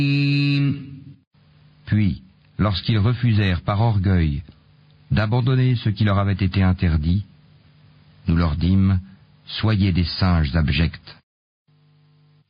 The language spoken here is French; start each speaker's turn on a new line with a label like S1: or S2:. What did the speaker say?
S1: Puis, lorsqu'ils refusèrent par orgueil d'abandonner ce qui leur avait été interdit, nous leur dîmes, soyez des singes abjects.